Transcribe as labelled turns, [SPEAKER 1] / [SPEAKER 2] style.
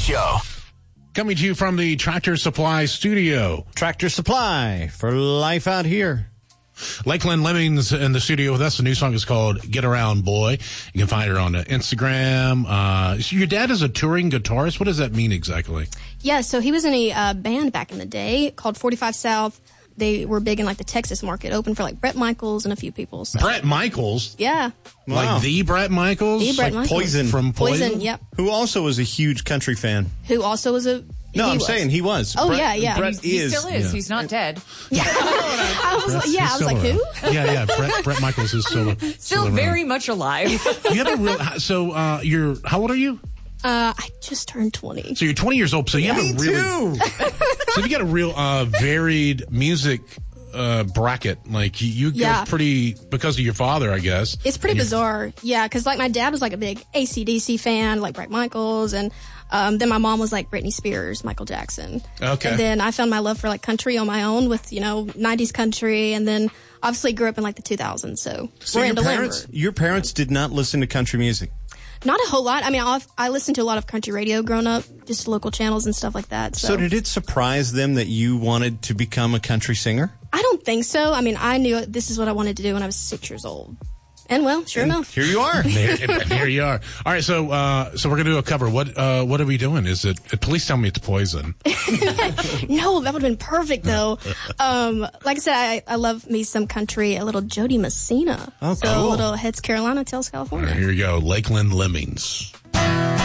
[SPEAKER 1] Show.
[SPEAKER 2] Coming to you from the Tractor Supply studio.
[SPEAKER 3] Tractor Supply for life out here.
[SPEAKER 2] Lakeland Lemmings in the studio with us. The new song is called Get Around Boy. You can find her on Instagram. So your dad is a touring guitarist. What does that mean exactly?
[SPEAKER 4] Yeah, so he was in a band back in the day called 45 South. They were big in like the Texas market, open for like Bret Michaels and a few people. So.
[SPEAKER 2] Bret Michaels?
[SPEAKER 4] Yeah.
[SPEAKER 2] Wow. Like the Bret Michaels?
[SPEAKER 4] The Bret
[SPEAKER 3] like
[SPEAKER 4] Michaels.
[SPEAKER 3] Poison.
[SPEAKER 2] From Poison?
[SPEAKER 4] Yep.
[SPEAKER 3] Who also was a huge country fan.
[SPEAKER 4] Who also was a...
[SPEAKER 3] No, I'm saying he was.
[SPEAKER 4] Oh,
[SPEAKER 3] Bret,
[SPEAKER 4] yeah.
[SPEAKER 3] Bret
[SPEAKER 5] He still is. Yeah. He's not dead.
[SPEAKER 4] I was like, who?
[SPEAKER 2] Yeah. Bret Michaels is
[SPEAKER 5] still very much alive.
[SPEAKER 2] You have a real... So, how old are you?
[SPEAKER 4] I just turned 20.
[SPEAKER 2] So you're 20 years old. So you have a really... So you got a real varied music bracket. Like you get pretty, because of your father, I guess.
[SPEAKER 4] It's pretty bizarre. Yeah, because like my dad was like a big AC/DC fan, like Bret Michaels, and then my mom was like Britney Spears, Michael Jackson.
[SPEAKER 2] Okay.
[SPEAKER 4] And then I found my love for like country on my own with, 90s country, and then obviously grew up in like the 2000s, so we're into Lambert.
[SPEAKER 3] Your parents did not listen to country music?
[SPEAKER 4] Not a whole lot. I mean, I listened to a lot of country radio growing up, just local channels and stuff like that.
[SPEAKER 3] So did it surprise them that you wanted to become a country singer?
[SPEAKER 4] I don't think so. I mean, I knew this is what I wanted to do when I was 6 years old. And well, sure enough.
[SPEAKER 3] Here you are.
[SPEAKER 2] Here you are. All right, so we're going to do a cover. What are we doing? Is it, please tell me it's Poison.
[SPEAKER 4] No, that would have been perfect, though. Like I said, I love me some country, a little Jody Messina.
[SPEAKER 3] Oh,
[SPEAKER 4] so
[SPEAKER 3] cool.
[SPEAKER 4] a little Heads Carolina, Tails California.
[SPEAKER 2] All right, here we go. Lakeland Lemmings.